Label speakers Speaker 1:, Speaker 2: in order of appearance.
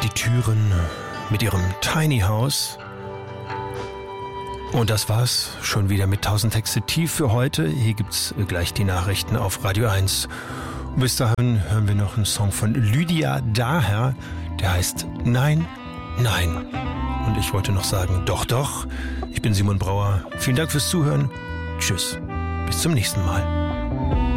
Speaker 1: die Türen mit ihrem Tiny House. Und das war's schon wieder mit 1000 Texte tief für heute. Hier gibt's gleich die Nachrichten auf Radio 1. Und bis dahin hören wir noch einen Song von Lydia Daher, der heißt Nein, Nein. Und ich wollte noch sagen, doch, doch. Ich bin Simon Brauer. Vielen Dank fürs Zuhören. Tschüss. Bis zum nächsten Mal.